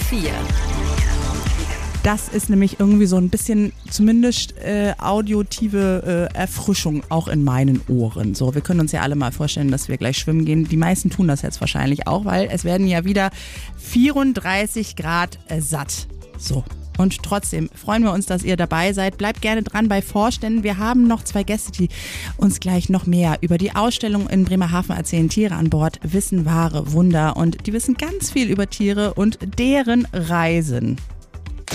4. Das ist nämlich irgendwie so ein bisschen zumindest audiotive Erfrischung auch in meinen Ohren. So, wir können uns ja alle mal vorstellen, dass wir gleich schwimmen gehen. Die meisten tun das jetzt wahrscheinlich auch, weil es werden ja wieder 34 Grad satt. So. Und trotzdem freuen wir uns, dass ihr dabei seid. Bleibt gerne dran bei Vorständen. Wir haben noch 2 Gäste, die uns gleich noch mehr über die Ausstellung in Bremerhaven erzählen. Tiere an Bord wissen wahre Wunder und die wissen ganz viel über Tiere und deren Reisen.